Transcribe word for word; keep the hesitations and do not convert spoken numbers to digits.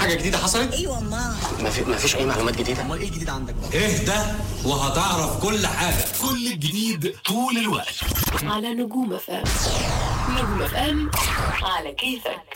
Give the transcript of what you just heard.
حاجه جديده حصلت؟ ايوه ما ما في ما فيش اي معلومات جديده. امال ايه جديد عندك بقى؟ ايه ده وهتعرف كل حاجه. كل الجديد طول الوقت على نجوم اف ام. نجوم اف ام على كيفك.